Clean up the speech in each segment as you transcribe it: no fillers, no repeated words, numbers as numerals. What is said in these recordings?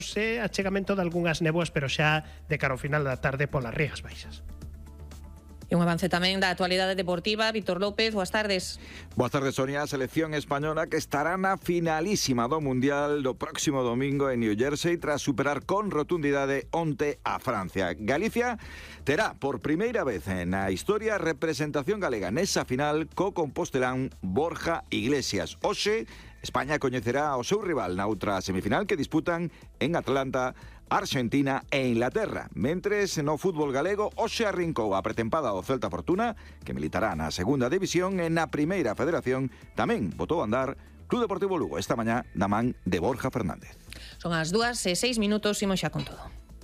achegamento de algunhas néboas, pero xa de cara ao final da tarde polas Rías Baixas. E un avance tamén da actualidade deportiva. Víctor López, boas tardes. Boas tardes, Sonia. A selección española que estará na finalísima do Mundial do próximo domingo en New Jersey tras superar con rotundidade onte a Francia. Galicia terá por primeira vez na historia representación galega nesa final co compostelán Borja Iglesias. Hoxe, España coñecerá o seu rival na outra semifinal que disputan en Atlanta Argentina e Inglaterra. Mentres no fútbol galego, hoxe arrincou a pretempada do Celta Fortuna, que militará na segunda división e na primeira federación. Tamén botou a andar Club Deportivo Lugo esta mañá da man de Borja Fernández. Son as 2:06, imos xa con todo.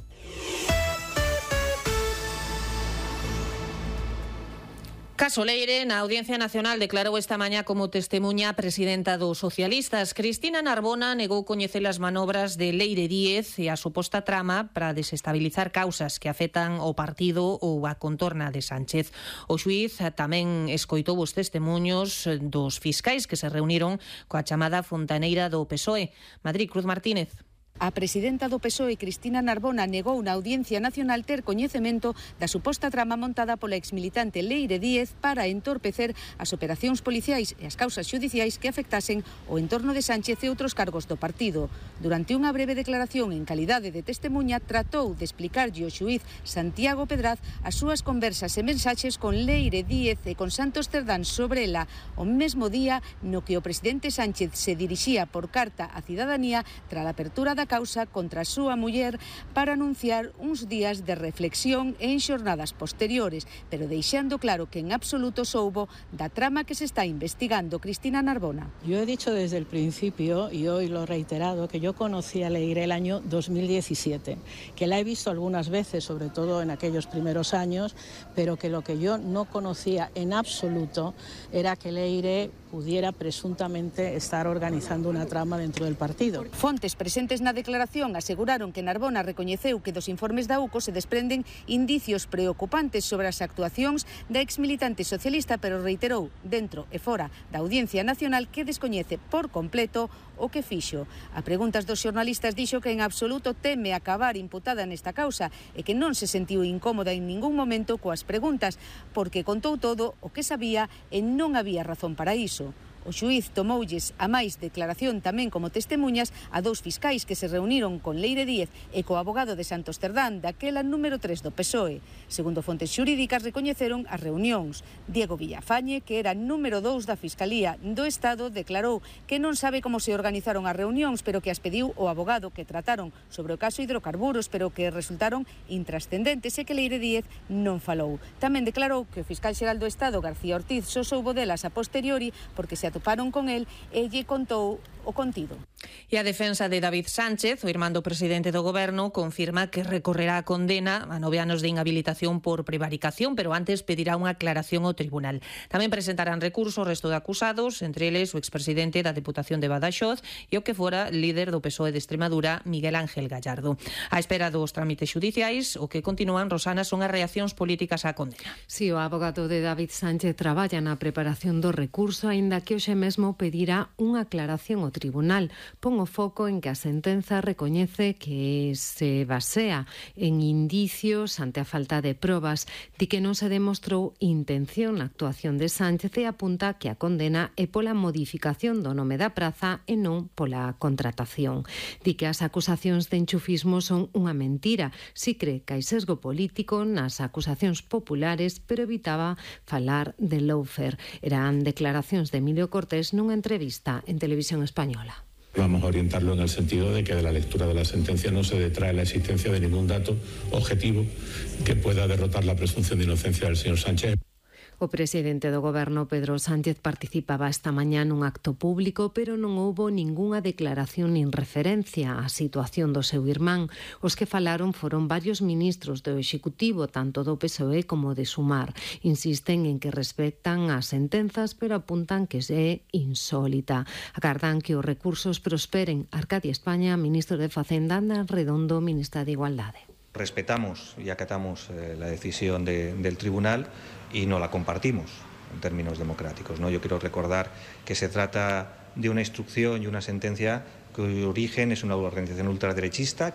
Caso Leire, na Audiencia Nacional declarou esta mañá como testemuña a presidenta dos socialistas. Cristina Narbona negou coñecer as manobras de Leire Díez e a suposta trama para desestabilizar causas que afectan ao partido ou a contorna de Sánchez. O xuíz tamén escoitou os testemuños dos fiscais que se reuniron coa chamada fontaneira do PSOE. Madrid, Cruz Martínez. A presidenta do PSOE, Cristina Narbona, negou na Audiencia Nacional ter coñecemento da suposta trama montada pola exmilitante Leire Díez para entorpecer as operacións policiais e as causas xudiciais que afectasen o entorno de Sánchez e outros cargos do partido. Durante unha breve declaración en calidade de testemuña, tratou de explicarlle ao xuíz Santiago Pedraz as súas conversas e mensaxes con Leire Díez e con Santos Cerdán sobre ela, o mesmo día no que o presidente Sánchez se dirixía por carta á cidadanía tras a apertura da causa contra a súa muller para anunciar uns días de reflexión en xornadas posteriores, pero deixando claro que en absoluto soubo da trama que se está investigando. Cristina Narbona. Yo he dicho desde el principio, y hoy lo he reiterado, que yo conocí a Leire el año 2017, que la he visto algunas veces, sobre todo en aquellos primeros años, pero que lo que yo no conocía en absoluto era que Leire pudiera presuntamente estar organizando una trama dentro del partido. Fontes presentes na declaración aseguraron que Narbona recoñeceu que dos informes da UCO se desprenden indicios preocupantes sobre as actuacións da exmilitante socialista, pero reiterou, dentro e fora da Audiencia Nacional, que descoñece por completo o que fixo. A preguntas dos xornalistas dixo que en absoluto teme acabar imputada nesta causa e que non se sentiu incómoda en ningún momento coas preguntas, porque contou todo o que sabía e non había razón para iso. O xuíz tomoulles a máis declaración tamén como testemuñas a dous fiscais que se reuniron con Leire Díez e co abogado de Santos Cerdán, daquela número 3 do PSOE. Segundo fontes xurídicas, recoñeceron as reunións. Diego Villafañe, que era número 2 da Fiscalía do Estado, declarou que non sabe como se organizaron as reunións, pero que as pediu o abogado, que trataron sobre o caso hidrocarburos, pero que resultaron intrascendentes e que Leire Díez non falou. Tamén declarou que o fiscal xeral do Estado, García Ortiz, só soubo delas a posteriori porque se atoparon con el e lle contou o contido. E a defensa de David Sánchez, o irmán do presidente do goberno, confirma que recorrerá a condena a 9 anos de inhabilitación por prevaricación, pero antes pedirá unha aclaración ao tribunal. Tamén presentarán recurso o resto de acusados, entre eles o expresidente da Deputación de Badaxoz e o que fora líder do PSOE de Extremadura, Miguel Ángel Gallardo. A espera dos trámites xudiciais, o que continúan, Rosana, son as reaccións políticas á condena. Si, o abogado de David Sánchez traballa na preparación do recurso, aínda que hoxe mesmo pedirá unha aclaración ao tribunal. Pon o foco en que a sentenza recoñece que se basea en indicios ante a falta de probas, di que non se demostrou intención na actuación de Sánchez e apunta que a condena é pola modificación do nome da praza e non pola contratación. Di que as acusacións de enchufismo son unha mentira, si cree que hai sesgo político nas acusacións populares, pero evitaba falar de lawfare. Eran declaracións de Emilio Cortés nunha entrevista en Televisión Española. Vamos a orientarlo en el sentido de que de la lectura de la sentencia no se detrae la existencia de ningún dato objetivo que pueda derrotar la presunción de inocencia del señor Sánchez. O presidente do goberno, Pedro Sánchez, participaba esta mañá nun acto público, pero non houbo ningunha declaración nin referencia á situación do seu irmán. Os que falaron foron varios ministros do Executivo, tanto do PSOE como de Sumar. Insisten en que respectan as sentenzas, pero apuntan que é insólita. Agardan que os recursos prosperen. Arcadia España, ministro de Facenda, Ana Redondo, ministra de Igualdade. Respetamos y acatamos la decisión del tribunal y no la compartimos en términos democráticos, ¿no? Yo quiero recordar que se trata de una instrucción y una sentencia cuyo origen es una organización ultraderechista